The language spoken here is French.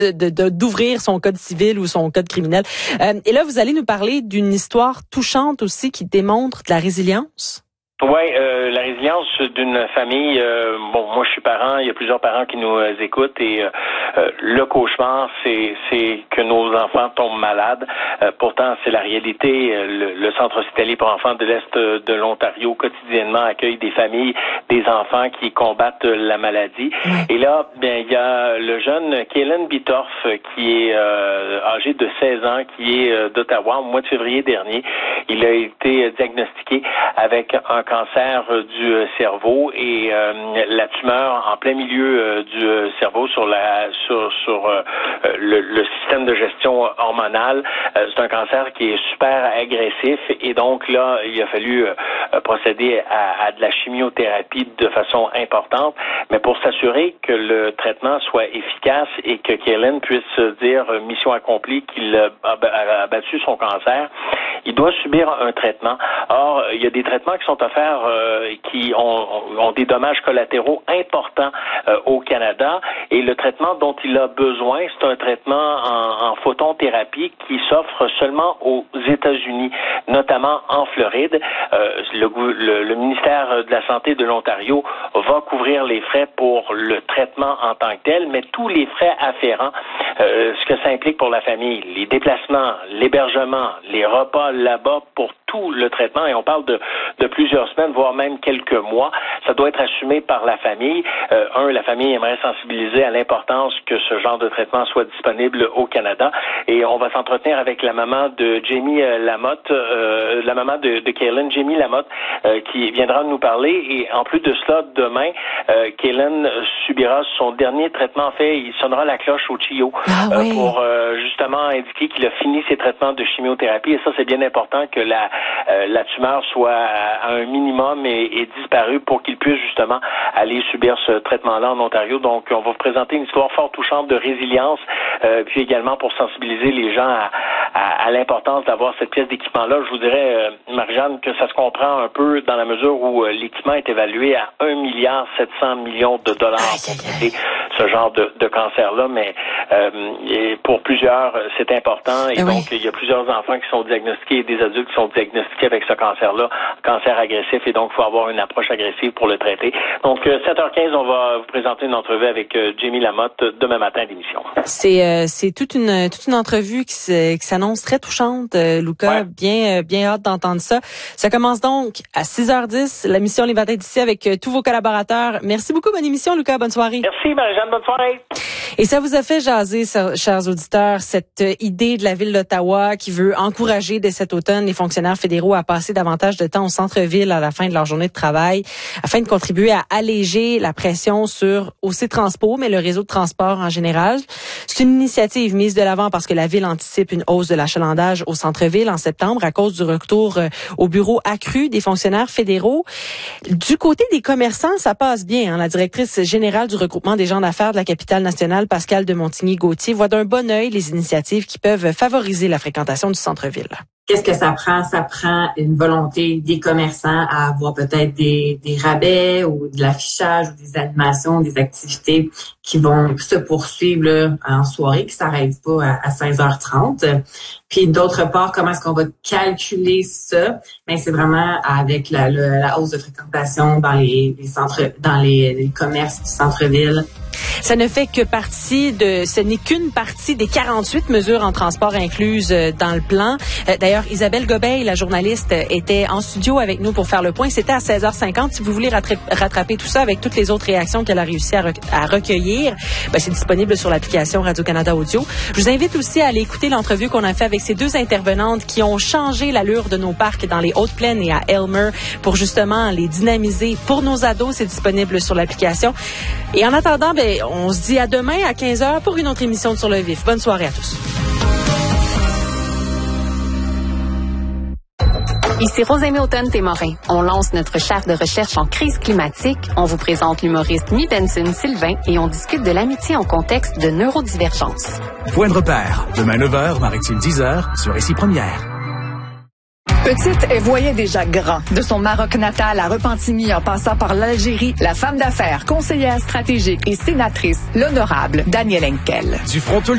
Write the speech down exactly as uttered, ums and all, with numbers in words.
de, de, de d'ouvrir son code civil ou son code criminel. Euh, et là, vous allez nous parler d'une histoire touchante aussi qui démontre de la résilience. Oui, euh, la résilience d'une famille. Euh, bon, moi, je suis parent. Il y a plusieurs parents qui nous euh, écoutent et euh, euh, le cauchemar, c'est c'est que nos enfants tombent malades. Euh, pourtant, c'est la réalité. Le, le Centre hospitalier pour enfants de l'Est de l'Ontario quotidiennement accueille des familles, des enfants qui combattent la maladie. Et là, bien, il y a le jeune Kaylen Bitorf qui est euh, âgé de seize ans, qui est euh, d'Ottawa au mois de février dernier. Il a été diagnostiqué avec un cancer du cerveau et euh, la tumeur en plein milieu euh, du cerveau sur la sur sur euh, le, le système de gestion hormonale. Euh, c'est un cancer qui est super agressif et donc là il a fallu euh, procéder à, à de la chimiothérapie de façon importante, mais pour s'assurer que le traitement soit efficace et que Kaylen puisse dire euh, mission accomplie, qu'il a, a battu son cancer, il doit subir un traitement. Or, il y a des traitements qui sont offerts euh, qui ont, ont des dommages collatéraux importants euh, au Canada et le traitement dont il a besoin, c'est un traitement en, en photothérapie qui s'offre seulement aux États-Unis, notamment en Floride. Euh, le, le, le ministère de la Santé de l'Ontario va couvrir les frais pour le traitement en tant que tel, mais tous les frais afférents, euh, ce que ça implique pour la famille, les déplacements, l'hébergement, les repas là-bas pour tout le traitement, et on parle de, de plusieurs semaines, voire même quelques mois, ça doit être assumé par la famille. Euh, un, la famille aimerait sensibiliser à l'importance que ce genre de traitement soit disponible au Canada, et on va s'entretenir avec la maman de Jamie euh, Lamotte, euh, la maman de, de Kaylen, Jamie Lamotte, euh, qui viendra nous parler, et en plus de cela, demain, euh, Kaylen subira son dernier traitement. En fait, il sonnera la cloche au C I O ah, euh, oui. pour euh, justement indiquer qu'il a fini ses traitements de chimiothérapie, et ça, c'est bien important que la Euh, la tumeur soit à un minimum et, et disparue pour qu'il puisse justement aller subir ce traitement-là en Ontario. Donc, on va vous présenter une histoire fort touchante de résilience, euh, puis également pour sensibiliser les gens à, à, à l'importance d'avoir cette pièce d'équipement-là. Je vous dirais, euh, Marie-Jeanne, que ça se comprend un peu dans la mesure où euh, l'équipement est évalué à un milliard sept cents millions de dollars pour traiter ce genre de, de cancer-là, mais euh, et pour plusieurs, c'est important, et oui. donc il y a plusieurs enfants qui sont diagnostiqués et des adultes qui sont diagnostiqués avec ce cancer-là, cancer agressif, et donc il faut avoir une approche agressive pour le traiter. Donc, euh, sept heures quinze, on va vous présenter une entrevue avec euh, Jamie Lamotte demain matin d'émission. C'est euh, c'est toute une toute une entrevue qui, se, qui s'annonce très touchante, euh, Luca. Ouais. Bien euh, bien hâte d'entendre ça. Ça commence donc à six heures dix, la mission Les Matins d'ici avec euh, tous vos collaborateurs. Merci beaucoup, bonne émission, Luca, bonne soirée. Merci, Marie-Jeanne, bonne soirée. Et ça vous a fait jaser, chers auditeurs, cette idée de la Ville d'Ottawa qui veut encourager dès cet automne les fonctionnaires fédéraux à passer davantage de temps au centre-ville à la fin de leur journée de travail, afin de contribuer à alléger la pression sur aussi Transpo, mais le réseau de transport en général. C'est une initiative mise de l'avant parce que la Ville anticipe une hausse de l'achalandage au centre-ville en septembre à cause du retour au bureau accru des fonctionnaires fédéraux. Du côté des commerçants, ça passe bien. Hein? La directrice générale du regroupement des gens d'affaires de la capitale nationale, Pascale de Montigny-Gauthier, voit d'un bon œil les initiatives qui peuvent favoriser la fréquentation du centre-ville. Qu'est-ce que ça prend? Ça prend une volonté des commerçants à avoir peut-être des, des rabais ou de l'affichage ou des animations, des activités qui vont se poursuivre là, en soirée, qui s'arrêtent pas à, à seize heures trente. Puis d'autre part, comment est-ce qu'on va calculer ça? Ben c'est vraiment avec la, la, la hausse de fréquentation dans les, les centres, dans les, les commerces du centre-ville. Ça ne fait que partie de, ce n'est qu'une partie des quarante-huit mesures en transport incluses dans le plan. D'ailleurs, Isabelle Gobeil, la journaliste, était en studio avec nous pour faire le point. C'était à seize heures cinquante. Si vous voulez rattraper tout ça avec toutes les autres réactions qu'elle a réussi à, rec- à recueillir, ben c'est disponible sur l'application Radio-Canada Audio. Je vous invite aussi à aller écouter l'entrevue qu'on a fait avec ces deux intervenantes qui ont changé l'allure de nos parcs dans les Hautes-Plaines et à Aylmer pour justement les dynamiser. Pour nos ados, c'est disponible sur l'application. Et en attendant, ben, on se dit à demain à quinze heures pour une autre émission de Sur le Vif. Bonne soirée à tous. Ici Rosemée Automne-Témorin. On lance notre charte de recherche en crise climatique. On vous présente l'humoriste Mi Benson Sylvain et on discute de l'amitié en contexte de neurodivergence. Point de repère. Demain neuf heures, Maritime dix heures, sur Ici Première. Petite, elle voyait déjà grand. De son Maroc natal à Repentigny en passant par l'Algérie, la femme d'affaires, conseillère stratégique et sénatrice, l'honorable Danielle Henkel. Du front tout le